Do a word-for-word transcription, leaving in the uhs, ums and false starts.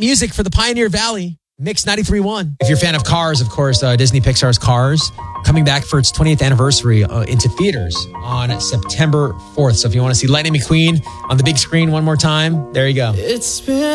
music for the Pioneer Valley. Mix ninety-three point one. If you're a fan of Cars, of course, uh, Disney Pixar's Cars coming back for its twentieth anniversary uh, into theaters on September fourth. So if you want to see Lightning McQueen on the big screen one more time, there you go. It's been